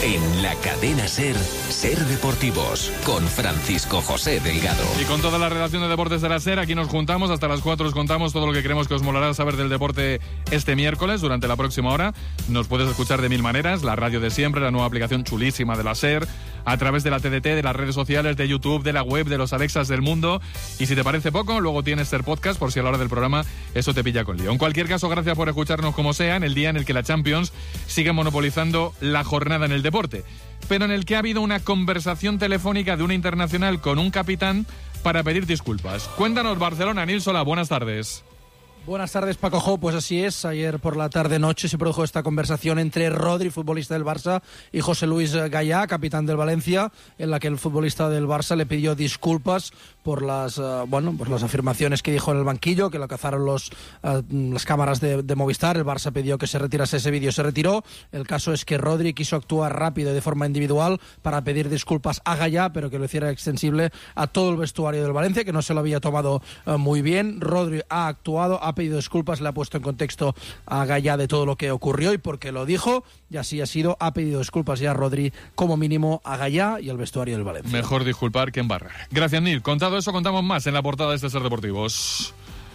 En la cadena SER, Ser Deportivos, con Francisco José Delgado. Y con toda la redacción de deportes de la SER, aquí nos juntamos, hasta las 4 os contamos todo lo que creemos que os molará saber del deporte este miércoles, durante la próxima hora. Nos puedes escuchar de mil maneras, la radio de siempre, la nueva aplicación chulísima de la SER, a través de la TDT, de las redes sociales, de YouTube, de la web, de los Alexas del mundo. Y si te parece poco, luego tienes SER Podcast, por si a la hora del programa eso te pilla con lío. En cualquier caso, gracias por escucharnos como sea, en el día en el que la Champions sigue monopolizando la jornada en el deporte, pero en el que ha habido una conversación telefónica de una internacional con un capitán para pedir disculpas. Cuéntanos, Barcelona. Nil Solà, buenas tardes. Buenas tardes, Paco Jo. Pues así es, ayer por la tarde-noche se produjo esta conversación entre Rodri, futbolista del Barça, y José Luis Gallá, capitán del Valencia, en la que el futbolista del Barça le pidió disculpas por las afirmaciones que dijo en el banquillo, que lo cazaron las cámaras de Movistar. El Barça pidió que se retirase ese vídeo, se retiró. El caso es que Rodri quiso actuar rápido y de forma individual para pedir disculpas a Gallá, pero que lo hiciera extensible a todo el vestuario del Valencia, que no se lo había tomado muy bien. Rodri ha actuado, ha pedido disculpas, le ha puesto en contexto a Gallá de todo lo que ocurrió y por qué lo dijo, y así ha sido. Ha pedido disculpas ya Rodri, como mínimo a Gallá y al vestuario del Valencia. Mejor disculpar que embarrar. Gracias, Nil. Contado eso, contamos más en la portada de este Ser Deportivos,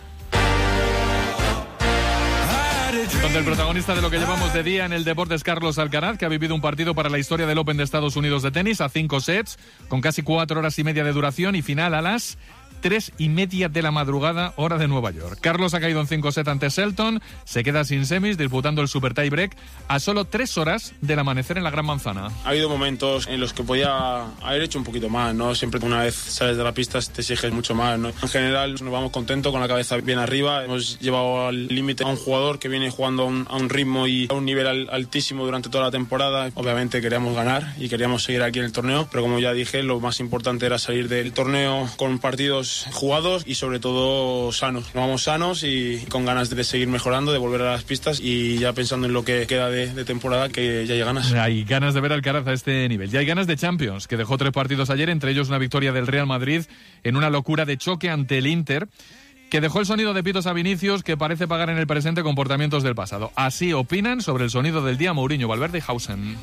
donde el protagonista de lo que llevamos de día en el deporte es Carlos Alcaraz, que ha vivido un partido para la historia del Open de Estados Unidos de tenis a 5 sets, con casi 4 horas y media de duración y final a las 3:30 de la madrugada, hora de Nueva York. Carlos ha caído en 5 sets ante Shelton, se queda sin semis, disputando el Super Tie Break a solo 3 horas del amanecer en la Gran Manzana. Ha habido momentos en los que podía haber hecho un poquito más, ¿no? Siempre una vez sales de la pista te exiges mucho más, ¿no? En general nos vamos contentos, con la cabeza bien arriba. Hemos llevado al límite a un jugador que viene jugando a un ritmo y a un nivel altísimo durante toda la temporada. Obviamente queríamos ganar y queríamos seguir aquí en el torneo, pero como ya dije, lo más importante era salir del torneo con partidos jugados y sobre todo sanos. Nos vamos sanos y con ganas de seguir mejorando, de volver a las pistas y ya pensando en lo que queda de temporada, que ya hay ganas. Hay ganas de ver al Alcaraz a este nivel. Ya hay ganas de Champions, que dejó 3 partidos ayer, entre ellos una victoria del Real Madrid en una locura de choque ante el Inter, que dejó el sonido de pitos a Vinicius, que parece pagar en el presente comportamientos del pasado. Así opinan sobre el sonido del día Mourinho, Valverde y Hausen.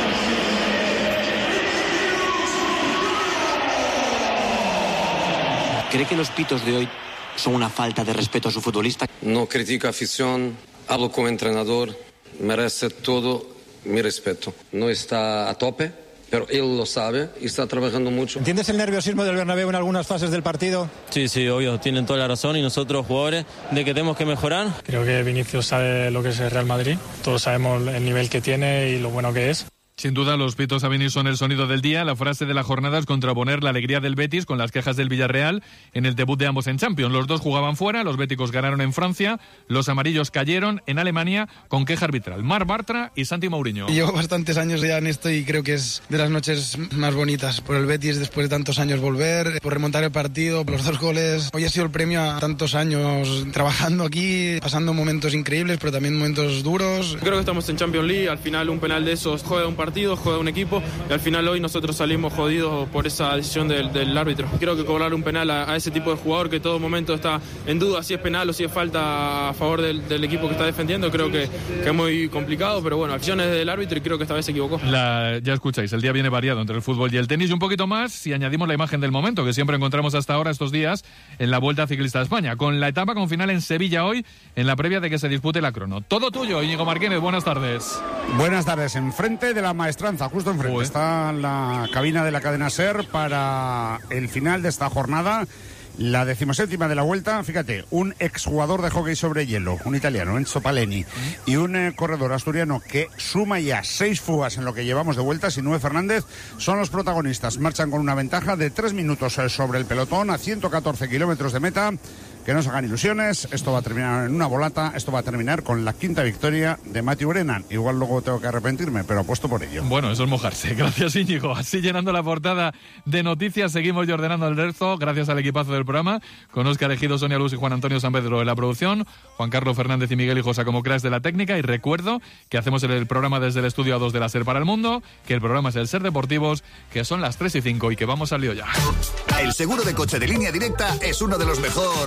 ¿Cree que los pitos de hoy son una falta de respeto a su futbolista? No critico afición, hablo como entrenador, merece todo mi respeto. No está a tope, pero él lo sabe y está trabajando mucho. ¿Entiendes el nerviosismo del Bernabéu en algunas fases del partido? Sí, obvio, tienen toda la razón, y nosotros jugadores de que tenemos que mejorar. Creo que Vinicius sabe lo que es el Real Madrid, todos sabemos el nivel que tiene y lo bueno que es. Sin duda, los pitos a Vinicius son el sonido del día. La frase de la jornada es contraponer la alegría del Betis con las quejas del Villarreal en el debut de ambos en Champions. Los dos jugaban fuera, los béticos ganaron en Francia, los amarillos cayeron en Alemania con queja arbitral. Marc Bartra y Santi Mourinho. Llevo bastantes años ya en esto y creo que es de las noches más bonitas. Por el Betis, después de tantos años volver, por remontar el partido, por los 2 goles. Hoy ha sido el premio a tantos años trabajando aquí, pasando momentos increíbles, pero también momentos duros. Creo que estamos en Champions League, al final un penal de esos juega un partido, juega un equipo, y al final hoy nosotros salimos jodidos por esa decisión del árbitro. Creo que cobrar un penal a ese tipo de jugador que todo momento está en duda si es penal o si es falta a favor del equipo que está defendiendo, creo que es muy complicado, pero bueno, acciones del árbitro y creo que esta vez se equivocó. Ya escucháis, el día viene variado entre el fútbol y el tenis, y un poquito más si añadimos la imagen del momento que siempre encontramos hasta ahora estos días en la Vuelta Ciclista de España, con la etapa con final en Sevilla hoy, en la previa de que se dispute la crono. Todo tuyo, Íñigo Martínez, buenas tardes. Buenas tardes, enfrente de la Maestranza, justo enfrente. Está la cabina de la cadena SER para el final de esta jornada, la 17ª de la Vuelta. Fíjate, un exjugador de hockey sobre hielo, un italiano, Enzo Paleni, y un corredor asturiano que suma ya 6 fugas en lo que llevamos de vuelta, Sinue Fernández, son los protagonistas. Marchan con una ventaja de 3 minutos sobre el pelotón a 114 kilómetros de meta. Que no se hagan ilusiones, esto va a terminar en una volata, esto va a terminar con la 5ª victoria de Matthew Brennan. Igual luego tengo que arrepentirme, pero apuesto por ello. Bueno, eso es mojarse. Gracias, Íñigo. Así llenando la portada de noticias, seguimos ya ordenando el resto, gracias al equipazo del programa, con Óscar Ejido, Sonia Luz y Juan Antonio San Pedro en la producción, Juan Carlos Fernández y Miguel Hijosa como cracks de la técnica, y recuerdo que hacemos el programa desde el estudio A2 de la SER para el mundo, que el programa es el Ser Deportivos, que son las 3:05 y que vamos al lío ya. El seguro de coche de Línea Directa es uno de los mejor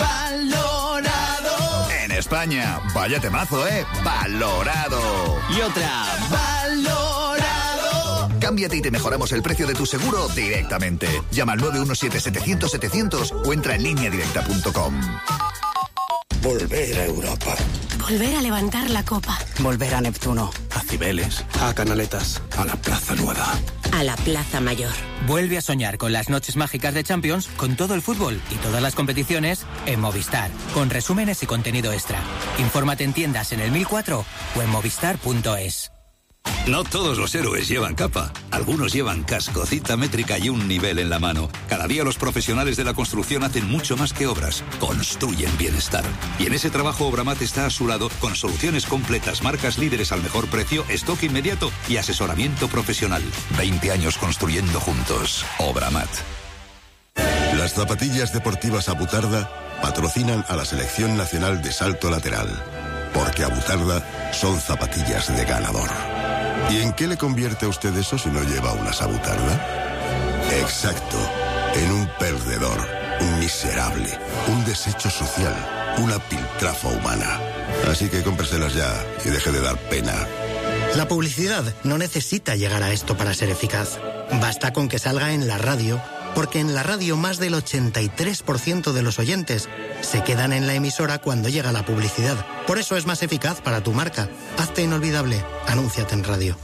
valorado en España. Vaya temazo, valorado. Y otra, valorado. Cámbiate y te mejoramos el precio de tu seguro directamente. Llama al 917-700-700 o entra en lineadirecta.com. Volver a Europa. Volver a levantar la copa. Volver a Neptuno. A Cibeles. A Canaletas. A la Plaza Nueva. A la Plaza Mayor. Vuelve a soñar con las noches mágicas de Champions, con todo el fútbol y todas las competiciones en Movistar, con resúmenes y contenido extra. Infórmate en tiendas en el 1004 o en movistar.es. No todos los héroes llevan capa. Algunos llevan casco, cita métrica y un nivel en la mano. Cada día los profesionales de la construcción hacen mucho más que obras. Construyen bienestar. Y en ese trabajo Obramat está a su lado con soluciones completas, marcas líderes al mejor precio, stock inmediato y asesoramiento profesional. 20 años construyendo juntos. Obramat. Las zapatillas deportivas Abutarda patrocinan a la Selección Nacional de Salto Lateral. Porque Abutarda son zapatillas de ganador. ¿Y en qué le convierte a usted eso si no lleva una Abutarda? Exacto, en un perdedor, un miserable, un desecho social, una piltrafa humana. Así que cómpreselas ya y deje de dar pena. La publicidad no necesita llegar a esto para ser eficaz. Basta con que salga en la radio, porque en la radio más del 83% de los oyentes se quedan en la emisora cuando llega la publicidad. Por eso es más eficaz para tu marca. Hazte inolvidable. Anúnciate en radio.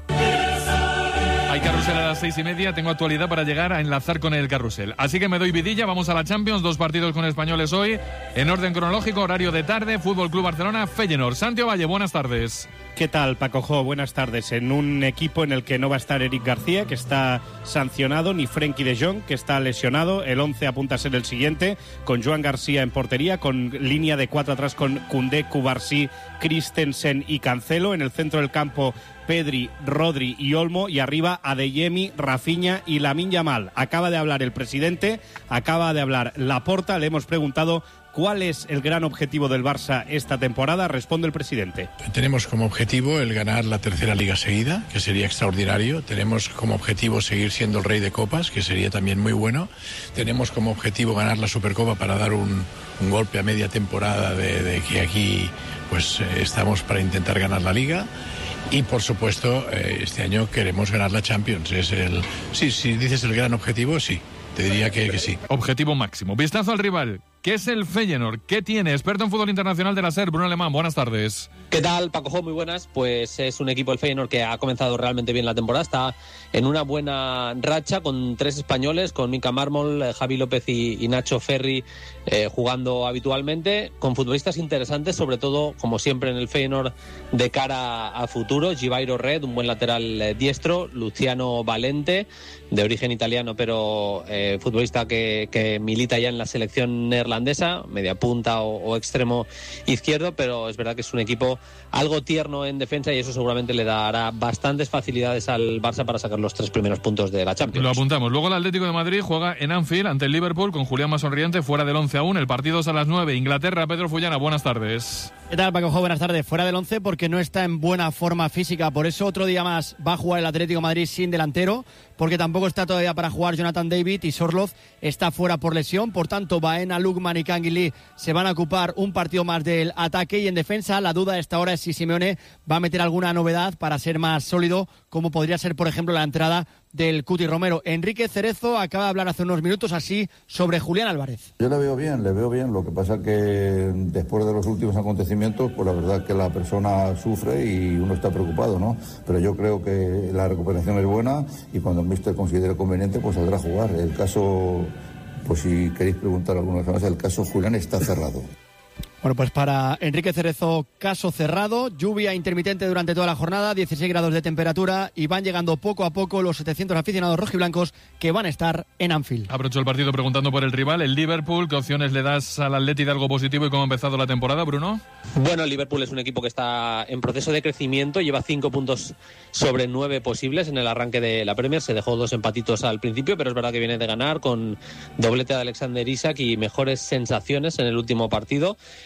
Hay carrusel a las 6:30, tengo actualidad para llegar a enlazar con el carrusel. Así que me doy vidilla, vamos a la Champions, 2 partidos con españoles hoy, en orden cronológico, horario de tarde, Fútbol Club Barcelona, Feyenoord. Santi Ovalle, buenas tardes. ¿Qué tal, Paco Jo? Buenas tardes. En un equipo en el que no va a estar Eric García, que está sancionado, ni Frenkie de Jong, que está lesionado. El 11 apunta a ser el siguiente, con Joan García en portería, con línea de 4 atrás con Koundé, Cubarsí, Christensen y Cancelo. En el centro del campo, Pedri, Rodri y Olmo, y arriba Adeyemi, Rafinha y Lamine Yamal. Acaba de hablar el presidente, acaba de hablar Laporta, le hemos preguntado ¿cuál es el gran objetivo del Barça esta temporada? Responde el presidente. Tenemos como objetivo el ganar la tercera liga seguida, que sería extraordinario. Tenemos como objetivo seguir siendo el rey de copas, que sería también muy bueno. Tenemos como objetivo ganar la Supercopa para dar un golpe a media temporada de que aquí pues estamos para intentar ganar la liga. Y por supuesto, este año queremos ganar la Champions. Sí, si dices el gran objetivo, sí. Te diría que sí. Objetivo máximo. Vistazo al rival. ¿Qué es el Feyenoord? ¿Qué tiene? Experto en fútbol internacional de la SER, Bruno Alemán. Buenas tardes. ¿Qué tal, Paco Jo? Muy buenas. Pues es un equipo, el Feyenoord, que ha comenzado realmente bien la temporada. Está en una buena racha con 3 españoles, con Mika Mármol, Javi López y Nacho Ferri jugando habitualmente, con futbolistas interesantes, sobre todo, como siempre en el Feyenoord, de cara a futuro. Givairo Red, un buen lateral diestro. Luciano Valente, de origen italiano, pero futbolista que milita ya en la selección neerlandesa, media punta o extremo izquierdo, pero es verdad que es un equipo algo tierno en defensa y eso seguramente le dará bastantes facilidades al Barça para sacar los 3 primeros puntos de la Champions. Lo apuntamos. Luego el Atlético de Madrid juega en Anfield ante el Liverpool con Julián más sonriente, fuera del 11 aún. El partido es a las 9. Inglaterra, Pedro Fullana, buenas tardes. ¿Qué tal, Paco Jo? Buenas tardes. Fuera del 11 porque no está en buena forma física, por eso otro día más va a jugar el Atlético de Madrid sin delantero, porque tampoco está todavía para jugar Jonathan David y Sorloth está fuera por lesión. Por tanto, Baena, Lukman y Canguilí se van a ocupar un partido más del ataque, y en defensa la duda a esta hora es si Simeone va a meter alguna novedad para ser más sólido, como podría ser, por ejemplo, la entrada del Cuti Romero. Enrique Cerezo acaba de hablar hace unos minutos así sobre Julián Álvarez. Yo le veo bien. Lo que pasa que después de los últimos acontecimientos, pues la verdad que la persona sufre y uno está preocupado, ¿no? Pero yo creo que la recuperación es buena y cuando el míster considere conveniente, pues saldrá a jugar. El caso, pues si queréis preguntar alguna cosa más, el caso Julián está cerrado. Bueno, pues para Enrique Cerezo, caso cerrado, lluvia intermitente durante toda la jornada, 16 grados de temperatura y van llegando poco a poco los 700 aficionados rojiblancos que van a estar en Anfield. Aprovecho el partido preguntando por el rival, el Liverpool. ¿Qué opciones le das al Atleti de algo positivo y cómo ha empezado la temporada, Bruno? Bueno, el Liverpool es un equipo que está en proceso de crecimiento, lleva 5 puntos sobre 9 posibles en el arranque de la Premier, se dejó 2 empatitos al principio, pero es verdad que viene de ganar con doblete de Alexander Isak y mejores sensaciones en el último partido.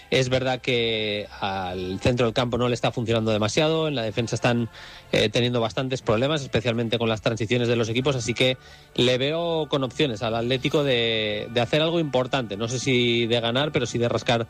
Es verdad que al centro del campo no le está funcionando demasiado, en la defensa están teniendo bastantes problemas, especialmente con las transiciones de los equipos, así que le veo con opciones al Atlético de hacer algo importante, no sé si de ganar, pero sí de rascar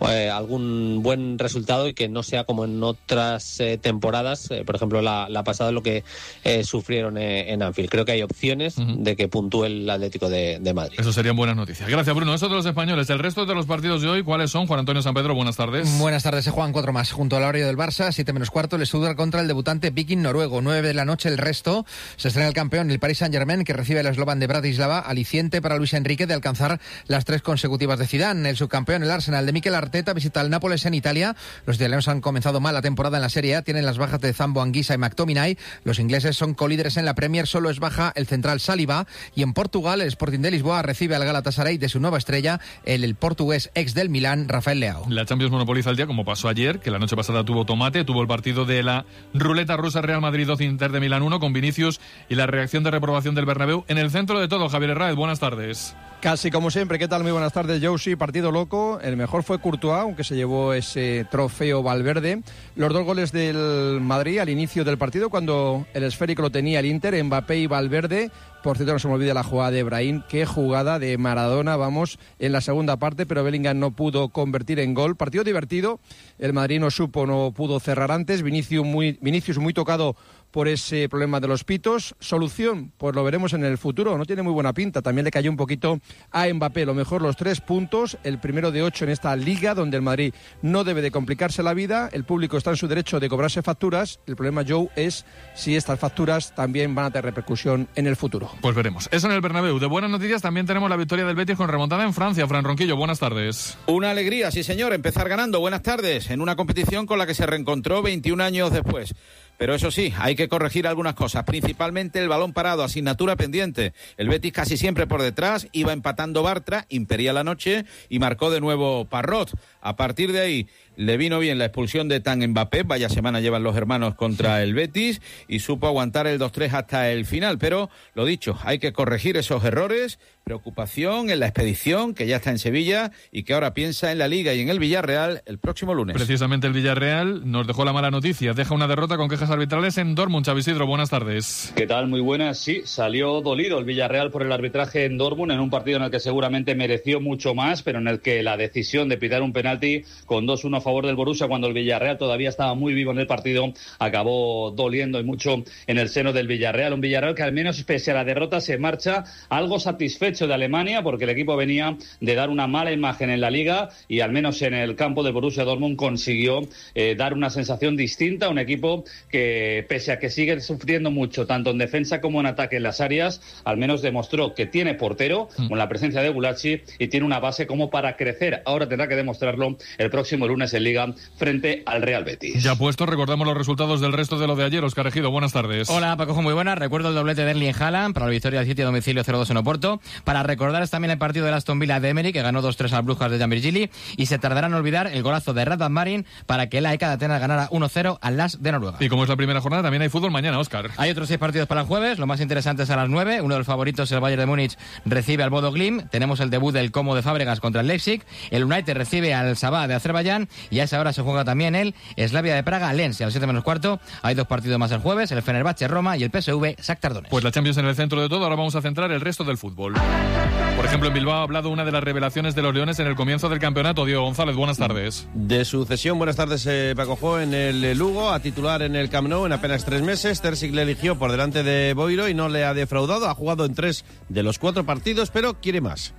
algún buen resultado y que no sea como en otras temporadas, por ejemplo la pasada, lo que sufrieron en Anfield. Creo que hay opciones de que puntúe el Atlético de Madrid. Eso serían buenas noticias. Gracias, Bruno. Eso de los españoles. El resto de los partidos de hoy, ¿cuáles son? Juan Antonio San Pedro, buenas tardes. Buenas tardes. Se juegan 4 más. Junto al horario del Barça, 7:15, el Stuttgart contra el debutante Viking noruego. 9 de la noche el resto. Se estrena el campeón, el Paris Saint-Germain, que recibe al eslovan de Bratislava, aliciente para Luis Enrique de alcanzar las 3 consecutivas de Zidane. El subcampeón, el Arsenal de Mikel Arteta, visita al Nápoles en Italia. Los italianos han comenzado mal la temporada en la Serie A. Tienen las bajas de Zambo Anguissa y McTominay. Los ingleses son colíderes en la Premier. Solo es baja el central Saliba. Y en Portugal, el Sporting de Lisboa recibe al Galatasaray de su nueva estrella, el portugués ex del Milán, Rafael Leao. La Champions monopoliza el día, como pasó ayer, que la noche pasada tuvo tomate, tuvo el partido de la ruleta rusa, Real Madrid 2, Inter de Milán 1, con Vinicius y la reacción de reprobación del Bernabéu. En el centro de todo, Javier Herráez, buenas tardes. Casi como siempre, ¿qué tal? Muy buenas tardes, Josie. Partido loco, el mejor fue Courtois, aunque se llevó ese trofeo Valverde. Los 2 goles del Madrid al inicio del partido, cuando el esférico lo tenía el Inter, Mbappé y Valverde. Por cierto, no se me olvide la jugada de Brahim, qué jugada de Maradona, vamos, en la segunda parte, pero Bellingham no pudo convertir en gol. Partido divertido, el Madrid no pudo cerrar antes, Vinicius muy tocado por ese problema de los pitos. Solución, pues lo veremos en el futuro, no tiene muy buena pinta, también le cayó un poquito a Mbappé. Lo mejor, los 3 puntos, el primero de 8 en esta liga, donde el Madrid no debe de complicarse la vida, el público está en su derecho de cobrarse facturas. El problema, Joe, es si estas facturas también van a tener repercusión en el futuro. Pues veremos. Eso en el Bernabéu. De buenas noticias también tenemos la victoria del Betis con remontada en Francia. Fran Ronquillo, buenas tardes. Una alegría, sí señor, empezar ganando. Buenas tardes, en una competición con la que se reencontró 21 años después. Pero eso sí, hay que corregir algunas cosas, principalmente el balón parado, asignatura pendiente. El Betis casi siempre por detrás, iba empatando Bartra, impedía la noche y marcó de nuevo Parrot. A partir de ahí le vino bien la expulsión de Tan Mbappé, vaya semana llevan los hermanos contra el Betis, y supo aguantar el 2-3 hasta el final. Pero, lo dicho, hay que corregir esos errores, preocupación en la expedición, que ya está en Sevilla y que ahora piensa en la Liga y en el Villarreal el próximo lunes. Precisamente el Villarreal nos dejó la mala noticia, deja una derrota con quejas arbitrales en Dortmund. Xavi Isidro, buenas tardes. ¿Qué tal? Muy buenas. Sí, salió dolido el Villarreal por el arbitraje en Dortmund, en un partido en el que seguramente mereció mucho más, pero en el que la decisión de pitar un penalti con 2-1 a favor del Borussia, cuando el Villarreal todavía estaba muy vivo en el partido, acabó doliendo y mucho en el seno del Villarreal. Un Villarreal que, al menos pese a la derrota, se marcha algo satisfecho de Alemania, porque el equipo venía de dar una mala imagen en la Liga y al menos en el campo del Borussia Dortmund consiguió dar una sensación distinta. Un equipo que, pese a que sigue sufriendo mucho tanto en defensa como en ataque en las áreas, al menos demostró que tiene portero con la presencia de Gulacsi y tiene una base como para crecer. Ahora tendrá que demostrarlo el próximo lunes en Liga frente al Real Betis. Ya puesto, recordamos los resultados del resto de lo de ayer. Óscar Ejido, buenas tardes. Hola, Paco, muy buenas. Recuerdo el doblete de Erling Haaland para la victoria del City a domicilio 0-2 en Oporto. Para recordar también el partido del Aston Villa de Emery, que ganó 2-3 a las Brujas de Jan Virgili, y se tardarán en olvidar el golazo de Radvan Marin para que el AEK de Atenas ganara 1-0 al LAS de Noruega. Y como es la primera jornada, también hay fútbol mañana, Óscar. Hay otros 6 partidos para el jueves, lo más interesante es a las 9. Uno de los favoritos, el Bayern de Múnich, recibe al Bodo Glimt. Tenemos el debut del Como de Fábregas contra el Leipzig. El United recibe al Sabah de Azerbaiyán, y a esa hora se juega también el Slavia de Praga Lens. A las 7:15 hay 2 partidos más el jueves, el Fenerbahce Roma y el PSV Shakhtar Donetsk. Pues la Champions en el centro de todo. Ahora vamos a centrar el resto del fútbol. Por ejemplo, en Bilbao ha hablado una de las revelaciones de los Leones en el comienzo del campeonato. Diego González, buenas tardes. De su cesión, buenas tardes, Paco Jo, en el Lugo, a titular en el Camp Nou en apenas 3 meses. Terzic le eligió por delante de Boiro y no le ha defraudado. Ha jugado en 3 de los 4 partidos, pero quiere más.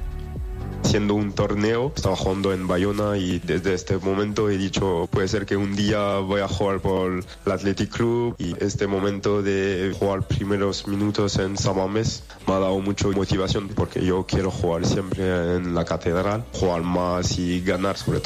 Siendo un torneo, estaba jugando en Bayona y desde este momento he dicho, puede ser que un día voy a jugar por el Athletic Club, y este momento de jugar primeros minutos en San Mamés me ha dado mucha motivación, porque yo quiero jugar siempre en la catedral, jugar más y ganar sobre todo.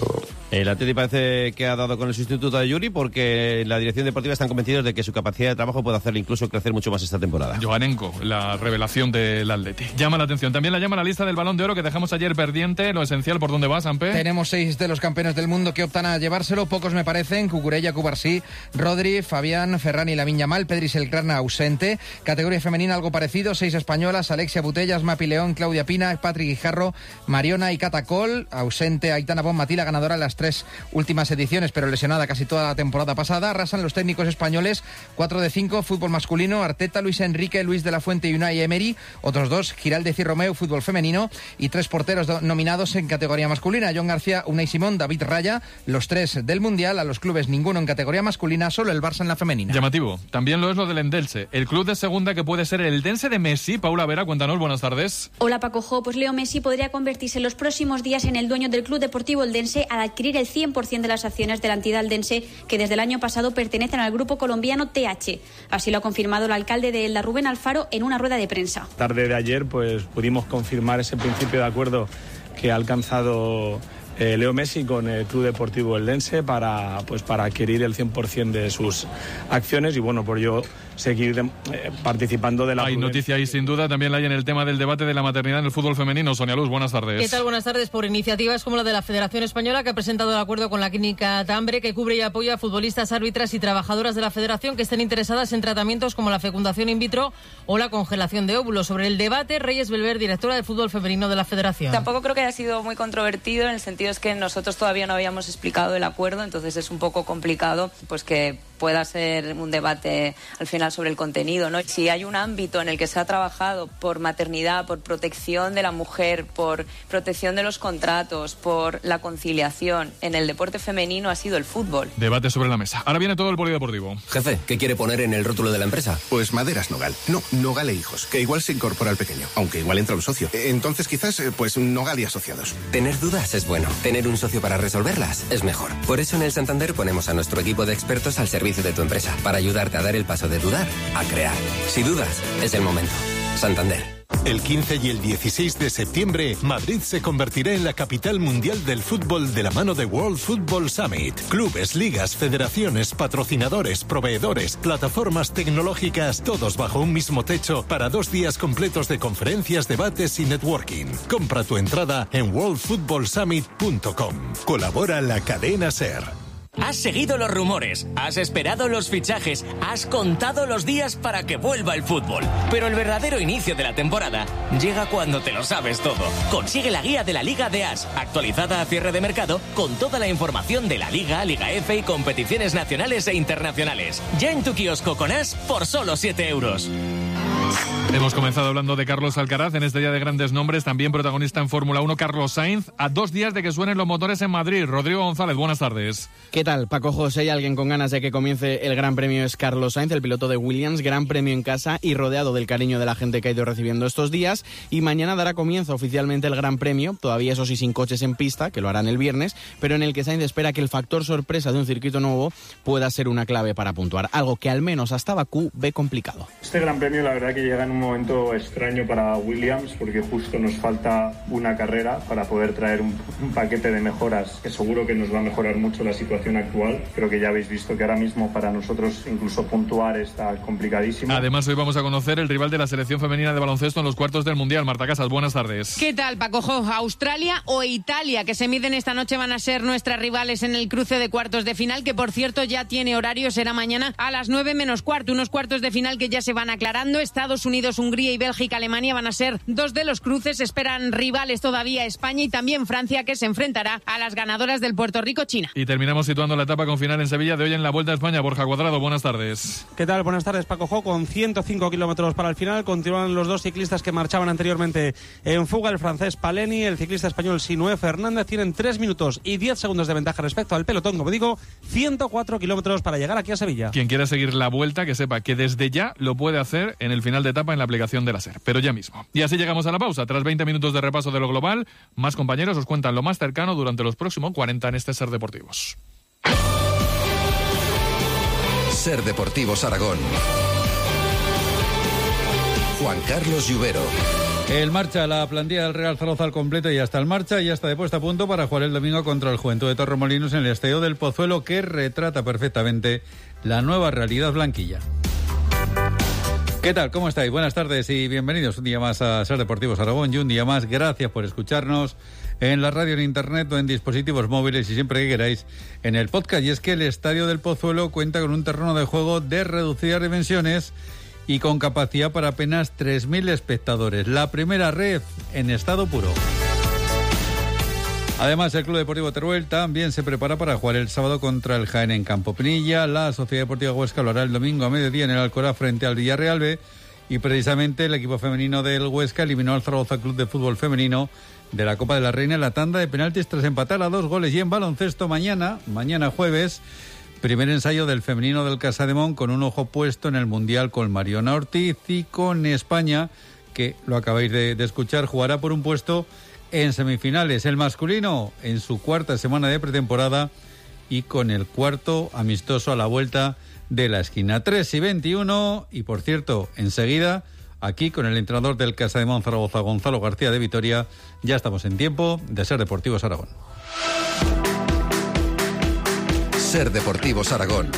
El Atleti parece que ha dado con el sustituto de Yuri porque la dirección deportiva están convencidos de que su capacidad de trabajo puede hacerle incluso crecer mucho más esta temporada. Joanenko, la revelación del Atleti. Llama la atención. También la llama la lista del Balón de Oro que dejamos ayer pendiente. Lo esencial, ¿por dónde va, Sampe? Tenemos 6 de los campeones del mundo que optan a llevárselo. Pocos me parecen. Cucurella, Cubarsí, Rodri, Fabián, Ferran y Lamine Yamal. Pedri Selkrana ausente. Categoría femenina algo parecido. 6 españolas. Alexia Putellas, Mapi León, Claudia Pina, Patrick Guijarro, Mariona y Catacol. Ausente Aitana Bonmatí, la ganadora en las 3 últimas ediciones, pero lesionada casi toda la temporada pasada. Arrasan los técnicos españoles, 4 de 5, fútbol masculino, Arteta, Luis Enrique, Luis de la Fuente y Unai Emery. Otros 2, Giraldez y Romeu, fútbol femenino. Y 3 porteros nominados en categoría masculina, John García, Unai Simón, David Raya. Los 3 del Mundial, a los clubes ninguno en categoría masculina, solo el Barça en la femenina. Llamativo. También lo es lo del Endelche, el club de segunda que puede ser el Eldense de Messi. Paula Vera, cuéntanos, buenas tardes. Hola, Paco Jo. Pues Leo Messi podría convertirse en los próximos días en el dueño del Club Deportivo Eldense al adquirir el 100% de las acciones de la entidad eldense que desde el año pasado pertenecen al grupo colombiano TH. Así lo ha confirmado el alcalde de Elda, Rubén Alfaro, en una rueda de prensa. Tarde de ayer pues pudimos confirmar ese principio de acuerdo que ha alcanzado Leo Messi con el Club Deportivo Eldense para adquirir el 100% de sus acciones y bueno, por ello seguir participando de la... Hay noticia ahí sin duda, también la hay en el tema del debate de la maternidad en el fútbol femenino. Sonia Luz, buenas tardes. ¿Qué tal? Buenas tardes. Por iniciativas como la de la Federación Española, que ha presentado el acuerdo con la clínica Tambre, que cubre y apoya a futbolistas, árbitras y trabajadoras de la Federación que estén interesadas en tratamientos como la fecundación in vitro o la congelación de óvulos. Sobre el debate, Reyes Belver, directora de fútbol femenino de la Federación. Tampoco creo que haya sido muy controvertido, en el sentido es que nosotros todavía no habíamos explicado el acuerdo, entonces es un poco complicado pues que pueda ser un debate al final sobre el contenido, ¿no? Si hay un ámbito en el que se ha trabajado por maternidad, por protección de la mujer, por protección de los contratos, por la conciliación en el deporte femenino, ha sido el fútbol. Debate sobre la mesa. Ahora viene todo el polideportivo. Jefe, ¿qué quiere poner en el rótulo de la empresa? Pues Maderas Nogal. No, Nogal e Hijos, que igual se incorpora al pequeño, aunque igual entra un socio. Entonces quizás, pues Nogal y Asociados. Tener dudas es bueno. Tener un socio para resolverlas es mejor. Por eso en el Santander ponemos a nuestro equipo de expertos al servicio de tu empresa, para ayudarte a dar el paso de dudar a crear. Si dudas, es el momento. Santander. El 15 y el 16 de septiembre, Madrid se convertirá en la capital mundial del fútbol de la mano de World Football Summit. Clubes, ligas, federaciones, patrocinadores, proveedores, plataformas tecnológicas, todos bajo un mismo techo para 2 días completos de conferencias, debates y networking. Compra tu entrada en worldfootballsummit.com. Colabora la cadena SER. Has seguido los rumores, has esperado los fichajes, has contado los días para que vuelva el fútbol. Pero el verdadero inicio de la temporada llega cuando te lo sabes todo. Consigue la guía de la Liga de As, actualizada a cierre de mercado, con toda la información de la Liga, Liga F y competiciones nacionales e internacionales. Ya en tu kiosco con As por solo 7 euros. Hemos comenzado hablando de Carlos Alcaraz en este día de grandes nombres, también protagonista en Fórmula 1 Carlos Sainz, a 2 días de que suenen los motores en Madrid. Rodrigo González, buenas tardes. ¿Qué tal, Paco José? ¿Hay alguien con ganas de que comience el Gran Premio? Es Carlos Sainz, el piloto de Williams, Gran Premio en casa y rodeado del cariño de la gente que ha ido recibiendo estos días, y mañana dará comienzo oficialmente el Gran Premio, todavía eso sí sin coches en pista, que lo harán el viernes, pero en el que Sainz espera que el factor sorpresa de un circuito nuevo pueda ser una clave para puntuar, algo que al menos hasta Bakú ve complicado. Este Gran Premio la verdad que llega en un momento extraño para Williams, porque justo nos falta una carrera para poder traer un paquete de mejoras que seguro que nos va a mejorar mucho la situación actual. Creo que ya habéis visto que ahora mismo para nosotros incluso puntuar está complicadísimo. Además hoy vamos a conocer el rival de la selección femenina de baloncesto en los cuartos del Mundial. Marta Casas, buenas tardes. ¿Qué tal, Paco Jo? Australia o Italia, que se miden esta noche, van a ser nuestras rivales en el cruce de cuartos de final, que por cierto ya tiene horario, será mañana a las 9 menos cuarto. Unos cuartos de final que ya se van aclarando. Estados Unidos, Hungría y Bélgica, Alemania van a ser 2 de los cruces. Esperan rivales todavía España y también Francia, que se enfrentará a las ganadoras del Puerto Rico-China. Y terminamos situando la etapa con final en Sevilla de hoy en la Vuelta a España. Borja Cuadrado, buenas tardes. ¿Qué tal? Buenas tardes, Paco Jo. Con 105 kilómetros para el final continúan los 2 ciclistas que marchaban anteriormente en fuga, el francés Paleni, el ciclista español Sinué Fernández. Tienen 3 minutos y 10 segundos de ventaja respecto al pelotón. Como digo, 104 kilómetros para llegar aquí a Sevilla. Quien quiera seguir la Vuelta, que sepa que desde ya lo puede hacer en el final de etapa en la aplicación de la SER, pero ya mismo. Y así llegamos a la pausa. Tras 20 minutos de repaso de lo global, más compañeros os cuentan lo más cercano durante los próximos 40 en este SER Deportivos. SER Deportivos Aragón. Juan Carlos Lluvero. El marcha, la plantilla del Real Zaragoza al completo ya está en marcha, ya está de puesta a punto para jugar el domingo contra el Juventud de Torremolinos en el Estadio del Pozuelo, que retrata perfectamente la nueva realidad blanquilla. ¿Qué tal? ¿Cómo estáis? Buenas tardes y bienvenidos un día más a Ser Deportivos Aragón y un día más gracias por escucharnos en la radio, en internet o en dispositivos móviles y siempre que queráis en el podcast. Y es que el Estadio del Pozuelo cuenta con un terreno de juego de reducidas dimensiones y con capacidad para apenas 3.000 espectadores. La primera red en estado puro. Además, el Club Deportivo Teruel también se prepara para jugar el sábado contra el Jaén en Campo Pinilla. La Sociedad Deportiva Huesca lo hará el domingo a mediodía en el Alcoraz frente al Villarreal B. Y precisamente el equipo femenino del Huesca eliminó al Zaragoza Club de Fútbol Femenino de la Copa de la Reina en la tanda de penaltis tras empatar a 2 goles. Y en baloncesto mañana jueves, primer ensayo del femenino del Casademón con un ojo puesto en el Mundial con Mariona Ortiz y con España, que lo acabáis de escuchar, jugará por un puesto en semifinales. El masculino en su cuarta semana de pretemporada y con el cuarto amistoso a la vuelta de la esquina. 3:21 y por cierto, enseguida aquí con el entrenador del Casademón Zaragoza, Gonzalo García de Vitoria, ya estamos en tiempo de Ser Deportivos Aragón. Ser Deportivos Aragón.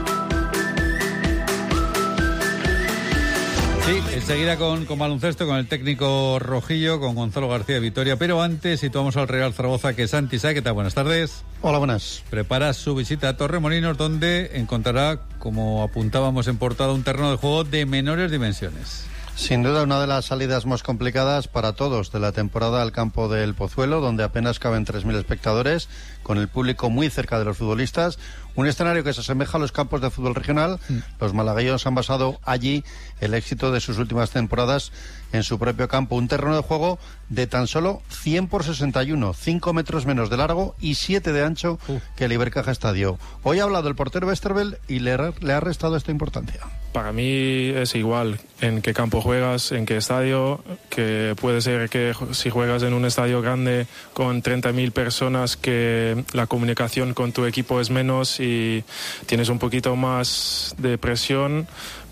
Sí, enseguida con baloncesto, con el técnico rojillo, con Gonzalo García de Vitoria. Pero antes situamos al Real Zaragoza, que es Santi Sá. ¿Qué tal? Buenas tardes. Hola, buenas. Prepara su visita a Torremolinos, donde encontrará, como apuntábamos en portada, un terreno de juego de menores dimensiones. Sin duda, una de las salidas más complicadas para todos de la temporada al campo del Pozuelo, donde apenas caben 3.000 espectadores, con el público muy cerca de los futbolistas. Un escenario que se asemeja a los campos de fútbol regional. Los malagueños han basado allí el éxito de sus últimas temporadas en su propio campo. Un terreno de juego de tan solo 100 por 61, 5 metros menos de largo y 7 de ancho que el Ibercaja Estadio. Hoy ha hablado el portero Westerveld y le ha restado esta importancia. Para mí es igual en qué campo juegas, en qué estadio, que puede ser que si juegas en un estadio grande con 30.000 personas, que la comunicación con tu equipo es menos y tienes un poquito más de presión,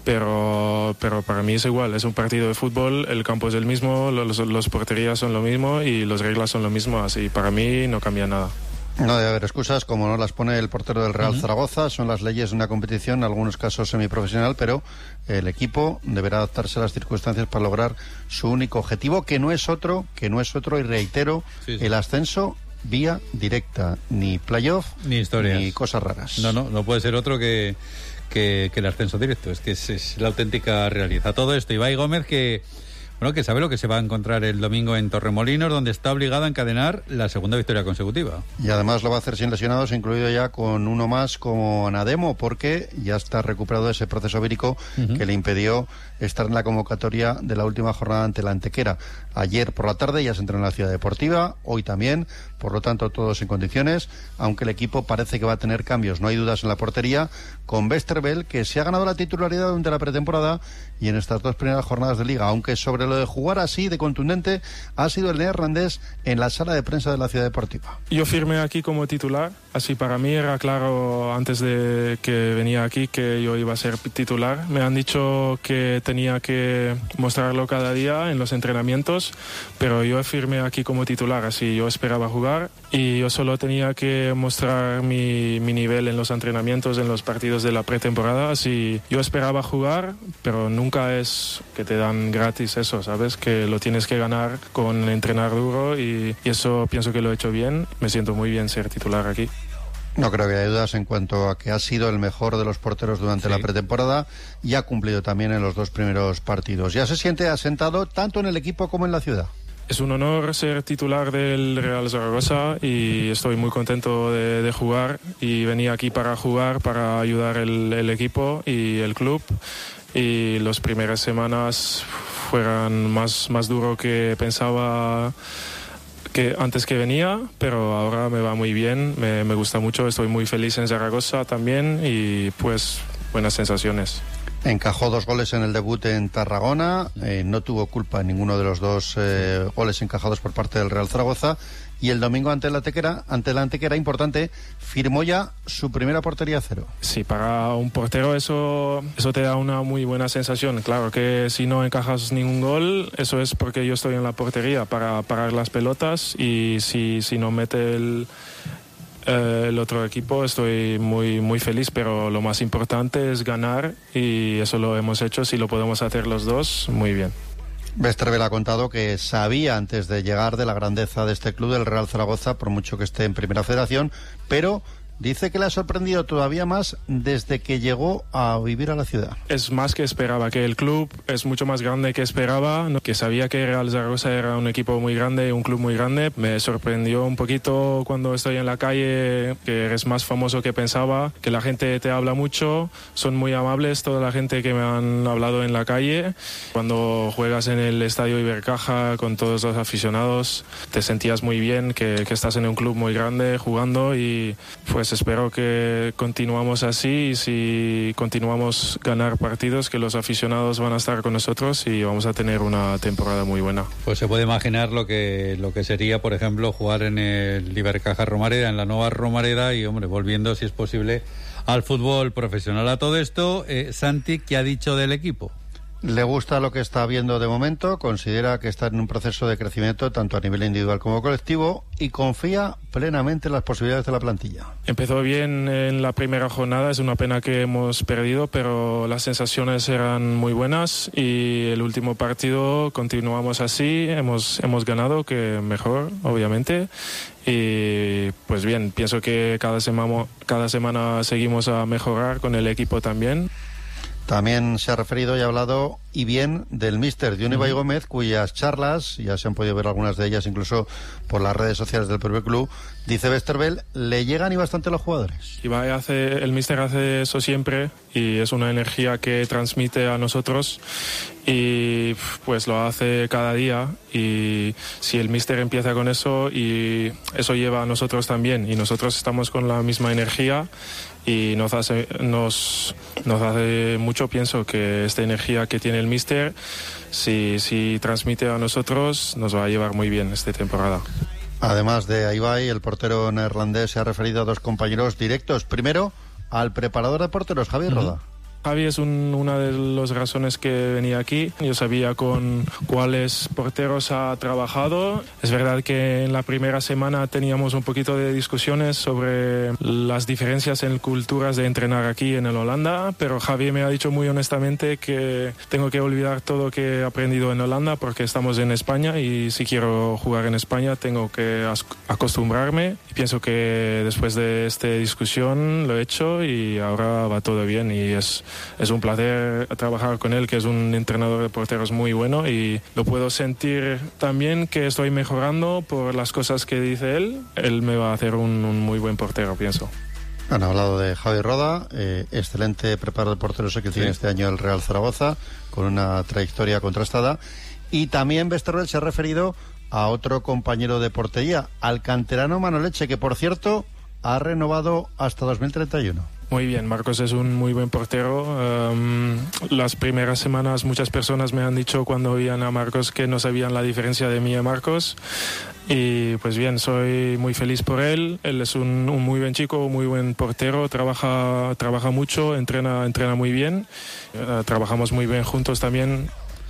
pero para mí es igual, es un partido de fútbol, el campo es el mismo, los porterías son lo mismo y las reglas son lo mismo, así para mí no cambia nada. No debe haber excusas, como no las pone el portero del Real Zaragoza. Son las leyes de una competición, en algunos casos semiprofesional, pero el equipo deberá adaptarse a las circunstancias para lograr su único objetivo, que no es otro, y reitero, el ascenso vía directa, ni playoff, ni historias, ni cosas raras. No puede ser otro que el ascenso directo. Es que es la auténtica realidad. Todo esto, Ibai Gómez, que sabe lo que se va a encontrar el domingo en Torremolinos, donde está obligado a encadenar la segunda victoria consecutiva. Y además lo va a hacer sin lesionados, incluido ya con uno más como Anademo, porque ya está recuperado ese proceso vírico que le impidió estar en la convocatoria de la última jornada ante la Antequera. Ayer por la tarde ya se entrenó en la Ciudad Deportiva, hoy también, por lo tanto todos en condiciones, aunque el equipo parece que va a tener cambios, no hay dudas en la portería, con Westerveld, que se ha ganado la titularidad durante la pretemporada y en estas 2 primeras jornadas de Liga, aunque sobre lo de jugar así de contundente ha sido el neerlandés en la sala de prensa de la Ciudad Deportiva. Yo firmé aquí como titular, así para mí era claro antes de que venía aquí que yo iba a ser titular. Me han dicho que tenía que mostrarlo cada día en los entrenamientos, pero yo firmé aquí como titular, así yo esperaba jugar y yo solo tenía que mostrar mi nivel en los entrenamientos, en los partidos de la pretemporada, así yo esperaba jugar, pero nunca es que te dan gratis eso, ¿sabes? Que lo tienes que ganar con entrenar duro y eso pienso que lo he hecho bien, me siento muy bien ser titular aquí. No creo que haya dudas en cuanto a que ha sido el mejor de los porteros durante la pretemporada y ha cumplido también en los 2 primeros partidos. Ya se siente asentado tanto en el equipo como en la ciudad. Es un honor ser titular del Real Zaragoza y estoy muy contento de jugar y venía aquí para jugar, para ayudar el equipo y el club. Y las primeras semanas fueron más duro que pensaba que antes que venía, pero ahora me va muy bien, me gusta mucho, estoy muy feliz en Zaragoza también y pues buenas sensaciones. Encajó 2 goles en el debut en Tarragona, no tuvo culpa en ninguno de los 2 goles encajados por parte del Real Zaragoza, y el domingo ante la Antequera, importante, firmó ya su primera portería a 0. Sí, para un portero eso te da una muy buena sensación. Claro que si no encajas ningún gol, eso es porque yo estoy en la portería para parar las pelotas, y si no mete el otro equipo, estoy muy, muy feliz, pero lo más importante es ganar, y eso lo hemos hecho. Si lo podemos hacer los dos, muy bien. Westerveld ha contado que sabía antes de llegar de la grandeza de este club, del Real Zaragoza, por mucho que esté en Primera Federación, pero dice que le ha sorprendido todavía más desde que llegó a vivir a la ciudad. Es más que esperaba, que el club es mucho más grande que esperaba, ¿no? Que sabía que Real Zaragoza era un equipo muy grande, un club muy grande. Me sorprendió un poquito cuando estoy en la calle, que eres más famoso que pensaba, que la gente te habla mucho, son muy amables toda la gente que me han hablado en la calle. Cuando juegas en el Estadio Ibercaja con todos los aficionados, te sentías muy bien, que estás en un club muy grande jugando, y pues espero que continuamos así, y si continuamos ganar partidos, que los aficionados van a estar con nosotros y vamos a tener una temporada muy buena. Pues se puede imaginar lo que sería, por ejemplo, jugar en el Ibercaja Romareda, en la nueva Romareda, y hombre, volviendo, si es posible, al fútbol profesional. A todo esto, Santi, ¿qué ha dicho del equipo? Le gusta lo que está viendo de momento, considera que está en un proceso de crecimiento tanto a nivel individual como colectivo, y confía plenamente en las posibilidades de la plantilla. Empezó bien en la primera jornada, es una pena que hemos perdido, pero las sensaciones eran muy buenas, y el último partido continuamos así, hemos ganado, que mejor, obviamente. Y pues bien, pienso que cada semana seguimos a mejorar con el equipo también. También se ha referido y ha hablado, y bien, del míster, de un Ibai Gómez, cuyas charlas, ya se han podido ver algunas de ellas incluso por las redes sociales del propio club, dice Westerveld, le llegan y bastante a los jugadores. El míster hace eso siempre, y es una energía que transmite a nosotros, y pues lo hace cada día, y si el míster empieza con eso, y eso lleva a nosotros también, y nosotros estamos con la misma energía, y nos hace mucho, pienso que esta energía que tiene el míster, si transmite a nosotros, nos va a llevar muy bien esta temporada. Además de Ibai, el portero neerlandés se ha referido a 2 compañeros directos. Primero, al preparador de porteros, Javier Roda. Javi es una de las razones que venía aquí. Yo sabía con cuáles porteros ha trabajado. Es verdad que en la primera semana teníamos un poquito de discusiones sobre las diferencias en culturas de entrenar aquí en el Holanda, pero Javi me ha dicho muy honestamente que tengo que olvidar todo lo que he aprendido en Holanda, porque estamos en España, y si quiero jugar en España tengo que acostumbrarme. Y pienso que después de esta discusión lo he hecho, y ahora va todo bien, y es un placer trabajar con él, que es un entrenador de porteros muy bueno, y lo puedo sentir también que estoy mejorando por las cosas que dice él. Él me va a hacer un muy buen portero, pienso. Han hablado de Javi Roda, excelente preparador de porteros que tiene este año el Real Zaragoza, con una trayectoria contrastada, y también Westerveld se ha referido a otro compañero de portería, al canterano Manoleche, que por cierto ha renovado hasta 2031. Muy bien, Marcos es un muy buen portero. Las primeras semanas muchas personas me han dicho cuando oían a Marcos que no sabían la diferencia de mí y Marcos. Y pues bien, soy muy feliz por él. Él es un muy buen chico, un muy buen portero, trabaja mucho, entrena muy bien. Trabajamos muy bien juntos también.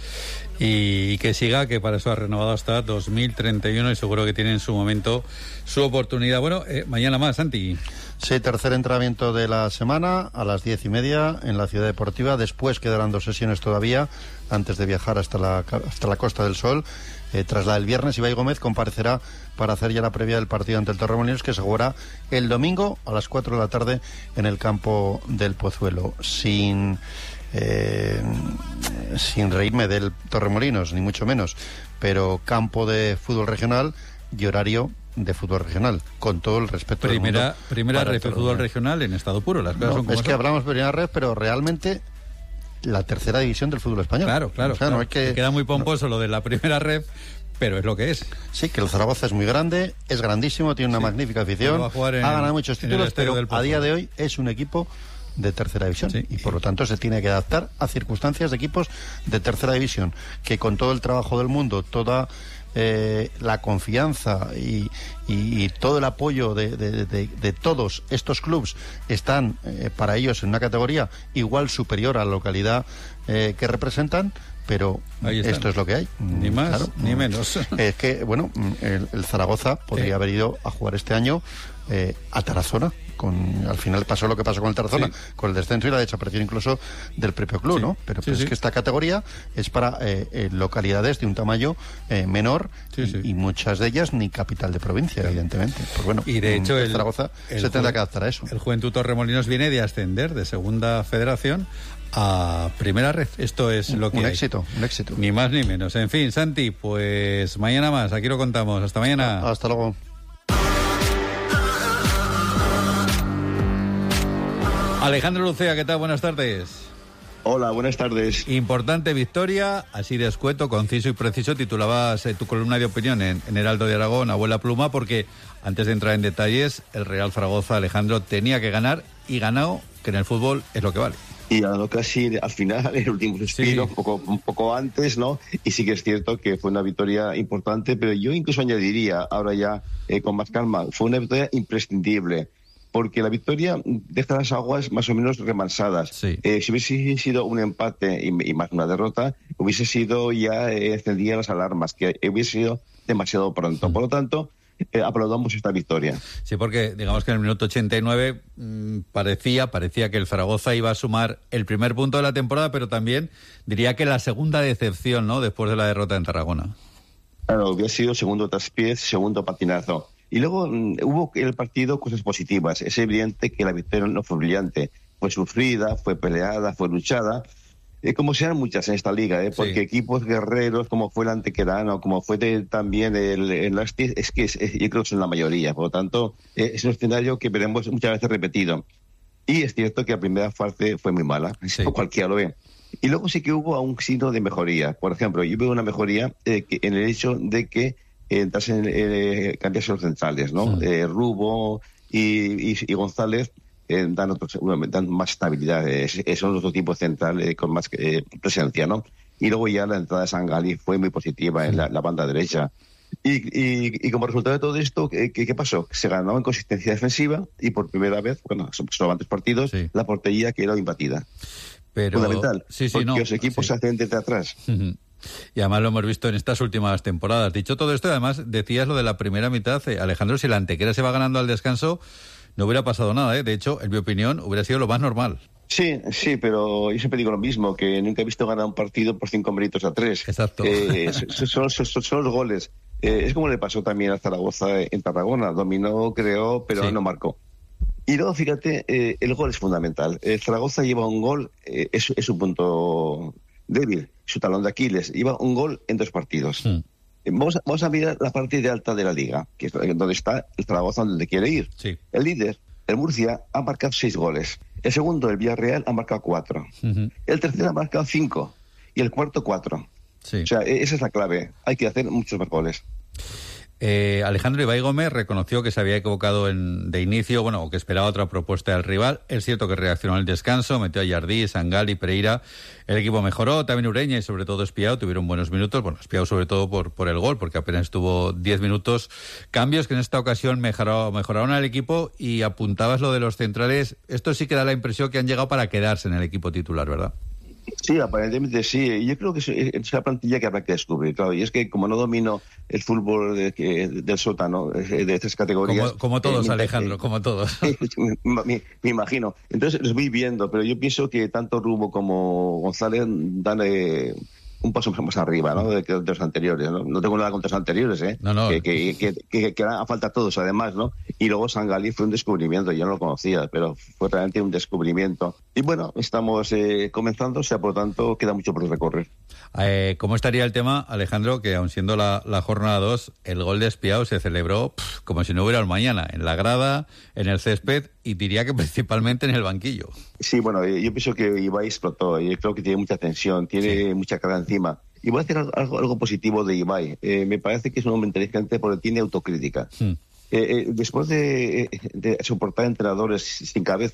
Y que siga, que para eso ha renovado hasta 2031, y seguro que tiene en su momento su oportunidad. Bueno, mañana más, Santi. Sí, tercer entrenamiento de la semana a las 10:30 en la Ciudad Deportiva. Después quedarán 2 sesiones todavía antes de viajar hasta la Costa del Sol. Tras la del viernes, Ibai Gómez comparecerá para hacer ya la previa del partido ante el Torremolinos, que se jugará el domingo a las 4 de la tarde en el campo del Pozuelo. Sin reírme del Torremolinos, ni mucho menos, pero campo de fútbol regional y horario de fútbol regional, con todo el respeto del mundo. Primera red de fútbol regional en estado puro. Las cosas son como que hablamos de primera red, pero realmente la tercera división del fútbol español. Claro. O sea, no hay que... Queda muy pomposo lo de la primera red, pero es lo que es. Sí, que el Zaragoza es muy grande, es grandísimo, tiene una magnífica afición, ha ganado muchos títulos, pero a día de hoy es un equipo de tercera división. Sí. Y por lo tanto se tiene que adaptar a circunstancias de equipos de tercera división, que con todo el trabajo del mundo, toda la confianza y todo el apoyo de todos estos clubes están para ellos en una categoría igual superior a la localidad que representan, pero esto es lo que hay. Ni más, claro, ni menos. Es que, bueno, el Zaragoza podría haber ido a jugar este año a Tarazona. Al final pasó lo que pasó con el Tarazona, con el descenso y la desaparición incluso del propio club, ¿no? Pero es que esta categoría es para localidades de un tamaño menor y muchas de ellas ni capital de provincia, evidentemente. Pues bueno, y de hecho el Zaragoza se tendrá que adaptar a eso. El Juventud Torremolinos viene de ascender de segunda federación a primera red. Esto es lo que un éxito. Ni más ni menos. En fin, Santi, pues mañana más. Aquí lo contamos. Hasta mañana. Hasta luego. Alejandro Lucea, ¿qué tal? Buenas tardes. Hola, buenas tardes. Importante victoria, así de escueto, conciso y preciso. Titulabas tu columna de opinión en Heraldo de Aragón, Abuela Pluma, porque antes de entrar en detalles, el Real Zaragoza, Alejandro, tenía que ganar y ganó, que en el fútbol es lo que vale. Y ganó casi al final, el último suspiro, un poco antes, ¿no? Y sí que es cierto que fue una victoria importante, pero yo incluso añadiría, ahora ya con más calma, fue una victoria imprescindible. Porque la victoria deja las aguas más o menos remansadas. Si hubiese sido un empate y más una derrota, hubiese sido ya encendían las alarmas, que hubiese sido demasiado pronto. Por lo tanto, aplaudamos esta victoria. Sí, porque digamos que en el minuto 89 parecía que el Zaragoza iba a sumar el primer punto de la temporada, pero también diría que la segunda decepción, ¿no?, después de la derrota en Tarragona. Claro, hubiera sido segundo traspiés, segundo patinazo. Y luego hubo en el partido cosas positivas. Es evidente que la victoria no fue brillante. Fue sufrida, fue peleada, fue luchada. Como sean muchas en esta liga, porque equipos guerreros, como fue el Antequerano, como fue también el Asti, yo creo que son la mayoría. Por lo tanto, es un escenario que veremos muchas veces repetido. Y es cierto que la primera fase fue muy mala. Cualquiera lo ve. Y luego sí que hubo un signo de mejoría. Por ejemplo, yo veo una mejoría en el hecho de que cambiarse los centrales, ¿no? Rubo y González dan más estabilidad, son los dos tipos centrales con más presencia, ¿no? Y luego ya la entrada de Sangali fue muy positiva en la banda derecha. Y como resultado de todo esto, ¿qué pasó? Se ganó en consistencia defensiva y por primera vez, bueno, solo antes partidos, la portería quedó imbatida. Pero, fundamental, porque los equipos se hacen desde atrás. Y además lo hemos visto en estas últimas temporadas. Dicho todo esto, además decías lo de la primera mitad, Alejandro, si la Antequera se va ganando al descanso, no hubiera pasado nada, De hecho, en mi opinión, hubiera sido lo más normal. Sí, pero yo siempre digo lo mismo, que nunca he visto ganar un partido por 5 minutos a 3. Exacto. Son los goles. Es como le pasó también a Zaragoza en Tarragona. Dominó, creó, pero no marcó. Y luego, fíjate, el gol es fundamental. Zaragoza lleva un gol, es su punto débil, su talón de Aquiles. Lleva un gol en 2 partidos. Vamos a mirar la parte de alta de la liga, que es donde está el Zaragoza, donde quiere ir. El líder, el Murcia, ha marcado 6 goles. El segundo, el Villarreal, ha marcado 4. El tercero ha marcado 5. Y el cuarto, 4. O sea, esa es la clave. Hay que hacer muchos más goles. Alejandro Ibai Gómez reconoció que se había equivocado de inicio, o que esperaba otra propuesta del rival. Es cierto que reaccionó en el descanso, metió a Jardí, Sangali, Pereira. El equipo mejoró, también Ureña y sobre todo Espiao tuvieron buenos minutos. Bueno, Espiao sobre todo por el gol, porque apenas estuvo 10 minutos. Cambios que en esta ocasión mejoraron al equipo, y apuntabas lo de los centrales. Esto sí que da la impresión que han llegado para quedarse en el equipo titular, ¿verdad? Sí, aparentemente sí. Yo creo que es la plantilla que habrá que descubrir, claro. Y es que como no domino el fútbol del sótano, de 3 categorías... Como todos, Alejandro, como todos. Me imagino. Entonces los voy viendo, pero yo pienso que tanto Rubo como González dan un paso más arriba, ¿no?, de los anteriores, ¿no? No tengo nada contra los anteriores, No. Que harán falta todos, además, ¿no? Y luego Sangali fue un descubrimiento, yo no lo conocía, pero fue realmente un descubrimiento. Y bueno, estamos comenzando, o sea, por lo tanto, queda mucho por recorrer. ¿Cómo estaría el tema, Alejandro, que aun siendo la jornada 2, el gol de Espiao se celebró como si no hubiera un mañana, en la grada, en el césped, y diría que principalmente en el banquillo? Sí, bueno, yo pienso que Ibai explotó. Yo creo que tiene mucha tensión, tiene mucha carga encima. Y voy a decir algo positivo de Ibai. Me parece que es un hombre inteligente porque tiene autocrítica. Después de soportar entrenadores sin cabeza,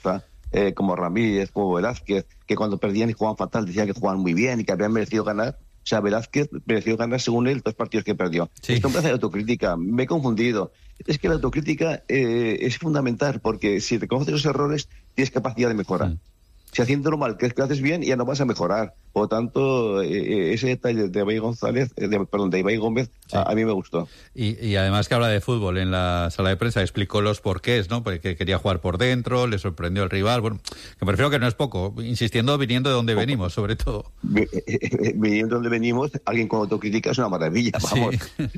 como Ramírez, como Velázquez, que cuando perdían y jugaban fatal decían que jugaban muy bien y que habían merecido ganar. O sea, Velázquez mereció ganar, según él, 2 partidos que perdió. Sí. Esto me hace autocrítica. Me he confundido. Es que la autocrítica es fundamental, porque si reconoces los errores, tienes capacidad de mejora. Si haciéndolo mal, crees que lo haces bien, ya no vas a mejorar. Por lo tanto, ese detalle de Ibai Gómez, sí, a mí me gustó. Y además que habla de fútbol en la sala de prensa, explicó los porqués, ¿no? Porque quería jugar por dentro, le sorprendió el rival. Bueno, que prefiero que no es poco, insistiendo, viniendo de donde venimos, sobre todo. Viniendo de donde venimos, alguien con autocrítica es una maravilla, vamos.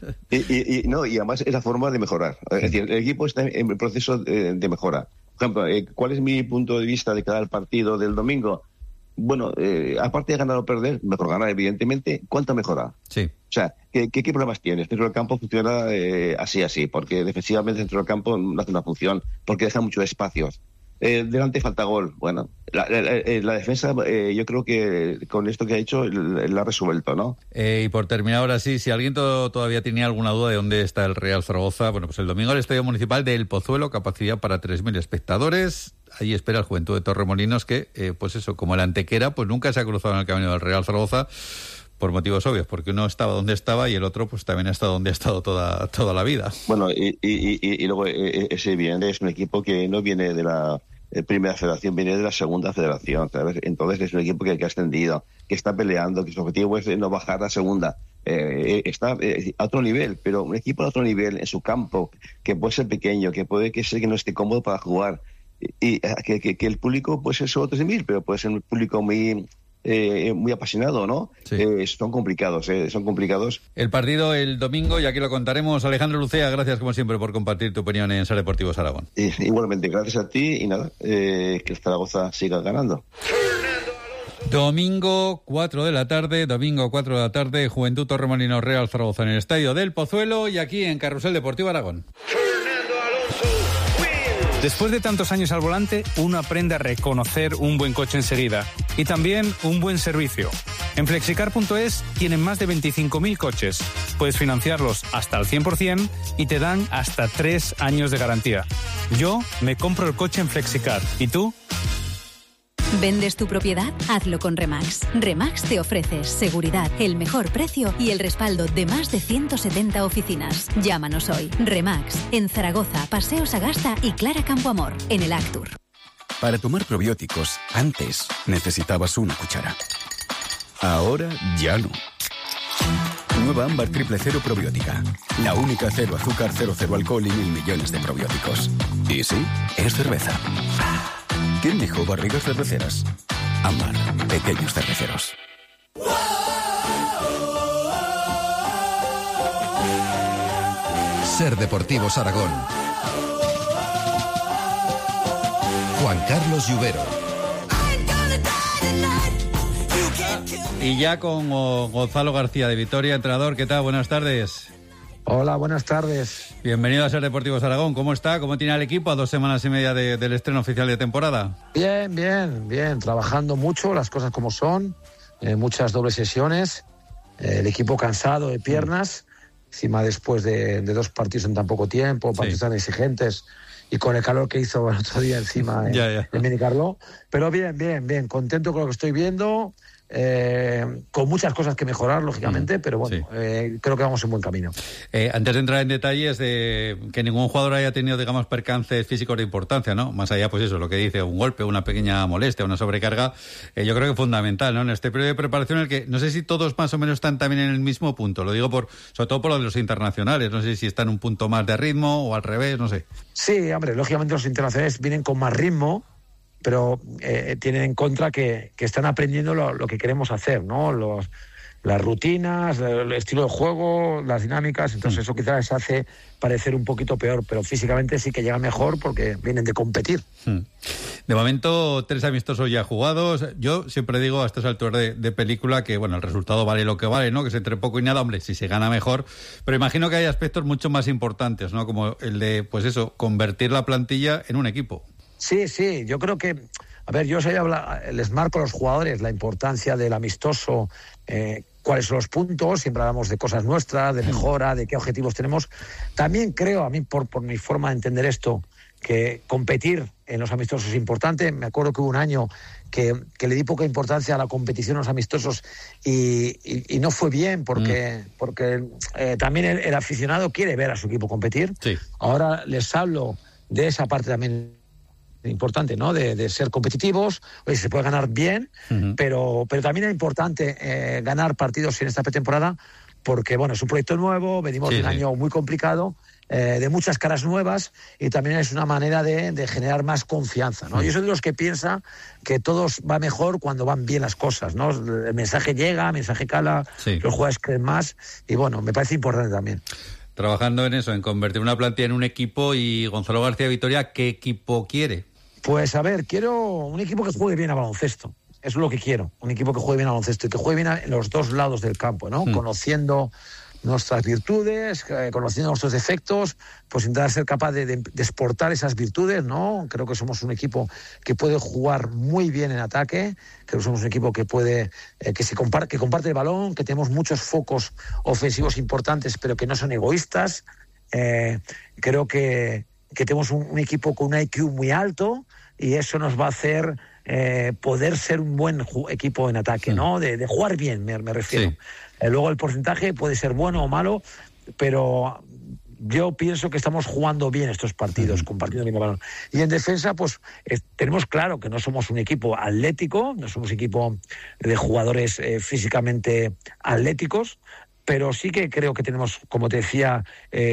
Sí. Y además es la forma de mejorar. Es decir, el equipo está en el proceso de mejora. Por ejemplo, ¿cuál es mi punto de vista de cada partido del domingo? Bueno, aparte de ganar o perder, mejor ganar, evidentemente. ¿Cuánto mejora? Sí. O sea, ¿qué problemas tienes? Dentro del campo funciona así, porque defensivamente dentro del campo no hace una función, porque deja muchos espacios. Delante falta gol. Bueno, la defensa, yo creo que con esto que ha hecho, la ha resuelto, ¿no? Y por terminar ahora sí, si alguien todavía tenía alguna duda de dónde está el Real Zaragoza, bueno, pues el domingo el Estadio Municipal del Pozuelo, capacidad para 3.000 espectadores. Allí espera el Juventud de Torremolinos que, pues eso, como el Antequera, pues nunca se ha cruzado en el camino del Real Zaragoza, por motivos obvios, porque uno estaba donde estaba y el otro pues también ha estado donde ha estado toda la vida. Bueno, y luego ese viene, es un equipo que no viene de la primera federación, viene de la segunda federación, ¿sabes? Entonces es un equipo que ha ascendido, que está peleando, que su objetivo es no bajar a segunda. Está a otro nivel, pero un equipo a otro nivel en su campo, que puede ser pequeño, que puede ser que no esté cómodo para jugar, y que el público pues es otro 3.000, pero puede ser un público muy apasionado, ¿no? Sí. Son complicados. El partido el domingo, y aquí lo contaremos. Alejandro Lucea, gracias como siempre por compartir tu opinión en Ser Deportivos Aragón. Igualmente, gracias a ti y nada, que el Zaragoza siga ganando. Domingo 4 de la tarde, Juventud Torremolinos Real Zaragoza en el Estadio del Pozuelo y aquí en Carrusel Deportivo Aragón. Después de tantos años al volante, uno aprende a reconocer un buen coche enseguida y también un buen servicio. En Flexicar.es tienen más de 25.000 coches. Puedes financiarlos hasta el 100% y te dan hasta 3 años de garantía. Yo me compro el coche en Flexicar. ¿Y tú? ¿Vendes tu propiedad? Hazlo con Remax. Remax te ofrece seguridad, el mejor precio y el respaldo de más de 170 oficinas. Llámanos hoy. Remax, en Zaragoza, Paseo Sagasta y Clara Campoamor, en el Actur. Para tomar probióticos, antes necesitabas una cuchara. Ahora ya no. Nueva Ámbar Triple Cero Probiótica. La única cero azúcar, 0 alcohol y 1.000 millones de probióticos. Y sí, es cerveza. ¿Quién dijo barrigas cerveceras? Ámbar, pequeños cerveceros. Ser Deportivos Aragón. Juan Carlos Lluvero. Y ya con Gonzalo García de Vitoria, entrenador. ¿Qué tal? Buenas tardes. Hola, buenas tardes. Bienvenido a Ser Deportivos Aragón. ¿Cómo está? ¿Cómo tiene el equipo a 2 semanas y media del estreno oficial de temporada? Bien. Trabajando mucho, las cosas como son. Muchas dobles sesiones. El equipo cansado de piernas. Encima después de 2 partidos en tan poco tiempo, partidos tan exigentes. Y con el calor que hizo el otro día encima en Minicarlo. Pero bien. Contento con lo que estoy viendo. Con muchas cosas que mejorar, lógicamente, pero bueno, creo que vamos en buen camino. Antes de entrar en detalles de que ningún jugador haya tenido, digamos, percances físicos de importancia, ¿no? Más allá, pues eso, lo que dice, un golpe, una pequeña molestia, una sobrecarga, yo creo que es fundamental, ¿no? En este periodo de preparación en el que no sé si todos más o menos están también en el mismo punto, lo digo sobre todo por lo de los internacionales, no sé si están en un punto más de ritmo o al revés, no sé. Sí, hombre, lógicamente los internacionales vienen con más ritmo, pero tienen en contra que están aprendiendo lo que queremos hacer, ¿no? Las rutinas, el estilo de juego, las dinámicas, entonces eso quizás les hace parecer un poquito peor, pero físicamente sí que llega mejor porque vienen de competir. De momento, 3 amistosos ya jugados. Yo siempre digo a estas alturas de película que, bueno, el resultado vale lo que vale, ¿no? Que es entre poco y nada, hombre, si se gana mejor, pero imagino que hay aspectos mucho más importantes, ¿no? Como el de, pues eso, convertir la plantilla en un equipo. Sí, yo creo que, a ver, yo les marco a los jugadores la importancia del amistoso, cuáles son los puntos, siempre hablamos de cosas nuestras, de mejora, de qué objetivos tenemos. También creo, a mí por mi forma de entender esto, que competir en los amistosos es importante. Me acuerdo que hubo un año que le di poca importancia a la competición en los amistosos y no fue bien porque también el aficionado quiere ver a su equipo competir. Sí. Ahora les hablo de esa parte también importante, ¿no? De ser competitivos. Oye, se puede ganar bien, pero también es importante ganar partidos en esta pretemporada porque, bueno, es un proyecto nuevo, venimos de un año muy complicado, de muchas caras nuevas, y también es una manera de generar más confianza, ¿no? Yo soy de los que piensa que todo va mejor cuando van bien las cosas, ¿no? El mensaje llega, el mensaje cala, los jugadores creen más, y bueno, me parece importante también. Trabajando en eso, en convertir una plantilla en un equipo, y Gonzalo García Vitoria, ¿qué equipo quiere? Pues a ver, quiero un equipo que juegue bien a baloncesto. Eso es lo que quiero, un equipo que juegue bien a baloncesto y que juegue bien en los dos lados del campo, ¿no? Conociendo nuestras virtudes, conociendo nuestros defectos, pues intentar ser capaz de exportar esas virtudes, ¿no? Creo que somos un equipo que puede jugar muy bien en ataque, creo que somos un equipo que puede, que comparte el balón, que tenemos muchos focos ofensivos importantes, pero que no son egoístas. Creo que tenemos un equipo con un IQ muy alto, y eso nos va a hacer poder ser un buen equipo en ataque, ¿no? De jugar bien, me refiero. Sí. Luego el porcentaje puede ser bueno o malo, pero yo pienso que estamos jugando bien estos partidos, compartiendo bien el balón. Y en defensa, pues tenemos claro que no somos un equipo atlético, no somos un equipo de jugadores físicamente atléticos, pero sí que creo que tenemos, como te decía,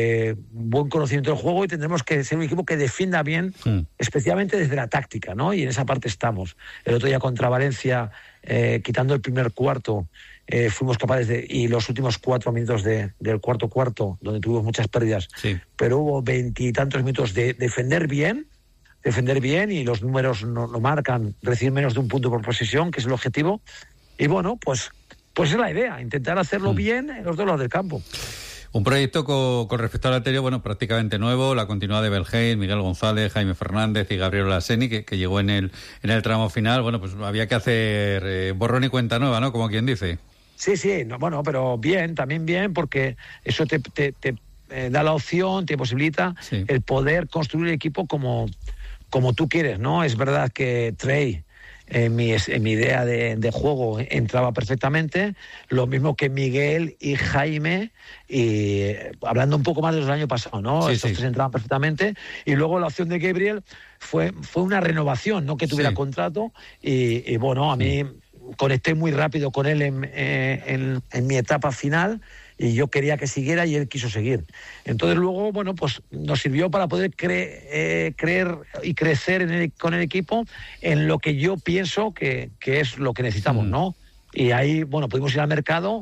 buen conocimiento del juego, y tendremos que ser un equipo que defienda bien, especialmente desde la táctica, ¿no? Y en esa parte estamos. El otro día contra Valencia, quitando el primer cuarto, fuimos capaces y los últimos 4 minutos del cuarto, donde tuvimos muchas pérdidas, pero hubo 20 y tantos minutos de defender bien, y los números no marcan, recibir menos de un punto por posesión, que es el objetivo. Y bueno, pues es la idea, intentar hacerlo bien en los dos lados del campo. Un proyecto con respecto al anterior, bueno, prácticamente nuevo, la continuidad de Belgein, Miguel González, Jaime Fernández y Gabriel Laseni, que llegó en el tramo final. Bueno, pues había que hacer borrón y cuenta nueva, ¿no? Como quien dice. Sí, bueno, pero bien, también bien, porque eso te da la opción, te posibilita el poder construir el equipo como tú quieres, ¿no? Es verdad que Trey, en mi idea de juego, entraba perfectamente, lo mismo que Miguel y Jaime, y hablando un poco más de los del año pasado, ¿no? Estos tres entraban perfectamente, y luego la opción de Gabriel fue una renovación, no que tuviera contrato, y bueno, a mí conecté muy rápido con él en mi etapa final, y yo quería que siguiera y él quiso seguir. Entonces luego, bueno, pues nos sirvió para poder creer y crecer con el equipo en lo que yo pienso que es lo que necesitamos, ¿no? Y ahí, bueno, pudimos ir al mercado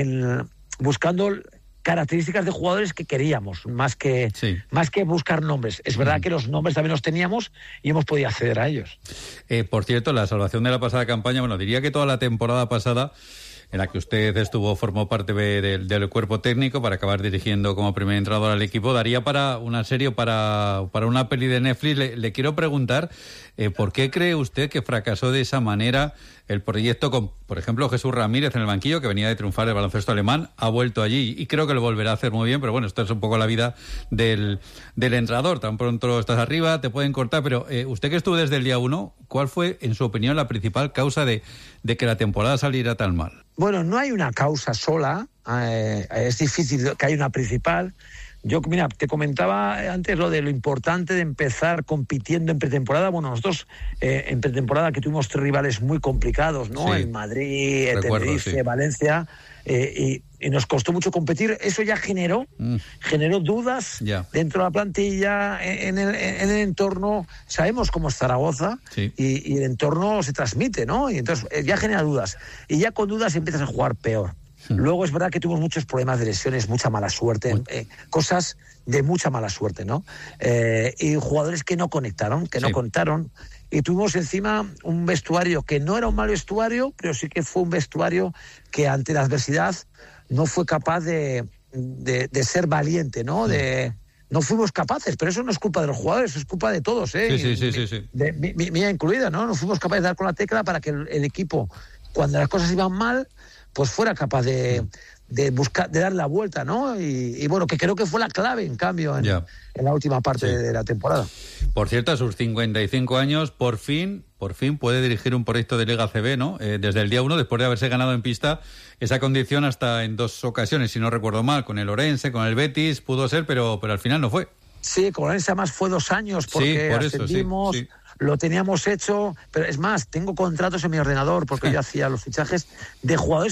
buscando características de jugadores que queríamos, más que buscar nombres. Es verdad que los nombres también los teníamos y hemos podido acceder a ellos. Por cierto, la salvación de la pasada campaña, bueno, diría que toda la temporada pasada, en la que usted formó parte del cuerpo técnico para acabar dirigiendo como primer entrenador al equipo, daría para una serie, para una peli de Netflix. Le quiero preguntar, ¿por qué cree usted que fracasó de esa manera el proyecto con, por ejemplo, Jesús Ramírez en el banquillo, que venía de triunfar el baloncesto alemán, ha vuelto allí y creo que lo volverá a hacer muy bien, pero bueno, esto es un poco la vida del entrenador. Tan pronto estás arriba, te pueden cortar, pero usted que estuvo desde el día 1, ¿cuál fue, en su opinión, la principal causa de que la temporada saliera tan mal? Bueno, no hay una causa sola, es difícil que haya una principal. Yo, mira, te comentaba antes lo importante de empezar compitiendo en pretemporada. Bueno, nosotros en pretemporada, que tuvimos 3 rivales muy complicados, ¿no? En Madrid, Tenerife, Valencia, y nos costó mucho competir. Eso ya generó dudas dentro de la plantilla, en el entorno. Sabemos cómo es Zaragoza y el entorno se transmite, ¿no? Y entonces ya genera dudas. Y ya con dudas empiezas a jugar peor. Luego es verdad que tuvimos muchos problemas de lesiones, mucha mala suerte, cosas de mucha mala suerte, ¿no? Y jugadores que no conectaron, no contaron. Y tuvimos encima un vestuario que no era un mal vestuario, pero sí que fue un vestuario que ante la adversidad no fue capaz de ser valiente, ¿no? No fuimos capaces, pero eso no es culpa de los jugadores, eso es culpa de todos, ¿eh? Sí. Mía incluida, ¿no? No fuimos capaces de dar con la tecla para que el equipo, cuando las cosas iban mal, pues fuera capaz de buscar, de dar la vuelta, ¿no? Y bueno, que creo que fue la clave, en cambio, en la última parte de la temporada. Por cierto, a sus 55 años, por fin puede dirigir un proyecto de Liga CB, ¿no? Desde el día 1, después de haberse ganado en pista esa condición hasta en 2 ocasiones, si no recuerdo mal, con el Orense, con el Betis, pudo ser, pero al final no fue. Sí, con Orense además fue 2 años, porque por eso, ascendimos, lo teníamos hecho, pero es más, tengo contratos en mi ordenador, porque yo hacía los fichajes de jugadores